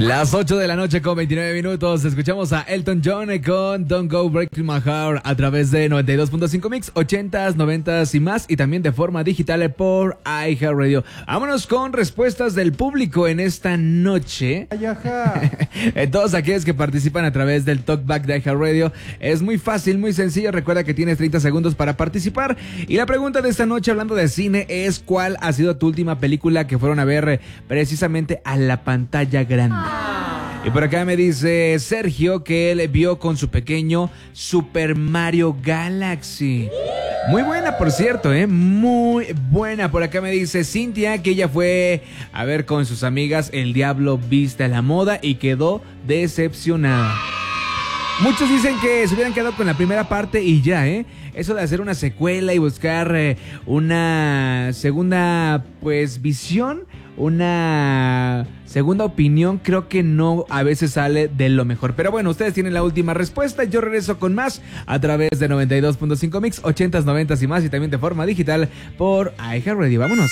Las 8 de la noche con 29 minutos. Escuchamos a Elton John con Don't Go Breaking My Heart a través de 92.5 Mix, 80s, 90s y más, y también de forma digital por iHeartRadio. Vámonos con respuestas del público en esta noche. Todos aquellos que participan a través del Talkback de iHeartRadio. Es muy fácil, muy sencillo. Recuerda que tienes 30 segundos para participar. Y la pregunta de esta noche, hablando de cine, es: ¿cuál ha sido tu última película que fueron a ver precisamente a la pantalla grande? Y por acá me dice Sergio que él vio con su pequeño Super Mario Galaxy. Muy buena, por cierto, muy buena. Por acá me dice Cintia que ella fue a ver con sus amigas El Diablo Viste a la Moda y quedó decepcionada. Muchos dicen que se hubieran quedado con la primera parte y ya, eso de hacer una secuela y buscar una segunda, visión, una segunda opinión, creo que no a veces sale de lo mejor. Pero bueno, ustedes tienen la última respuesta. Yo regreso con más a través de 92.5 Mix, 80s, 90s y más, y también de forma digital por iHeartRadio. Vámonos.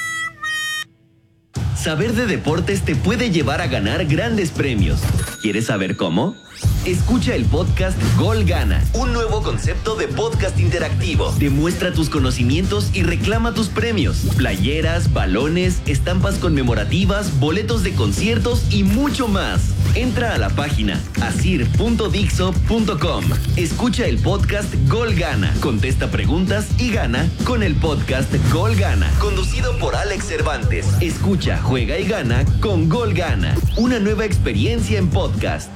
Saber de deportes te puede llevar a ganar grandes premios. ¿Quieres saber cómo? Escucha el podcast Gol Gana, un nuevo concepto de podcast interactivo. Demuestra tus conocimientos y reclama tus premios. Playeras, balones, estampas conmemorativas, boletos de conciertos y mucho más. Entra a la página asir.dixo.com. Escucha el podcast Gol Gana, contesta preguntas y gana con el podcast Gol Gana, conducido por Alex Cervantes. Escucha, juega y gana con Gol Gana, una nueva experiencia en podcast.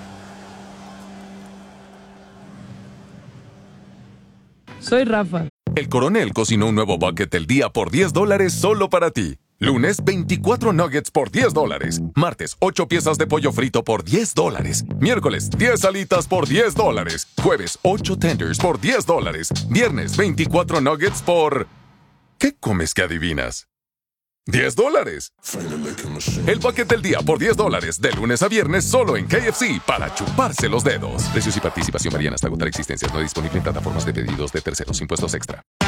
Soy Rafa. El Coronel cocinó un nuevo bucket del día por $10 solo para ti. Lunes, 24 nuggets por $10. Martes, 8 piezas de pollo frito por $10. Miércoles, 10 alitas por $10. Jueves, 8 tenders por $10. Viernes, 24 nuggets por... ¿Qué comes que adivinas? $10. El bucket del día por $10, de lunes a viernes solo en KFC, para chuparse los dedos. Precios y participación varían hasta agotar existencias. No disponible en plataformas de pedidos de terceros. Impuestos extra.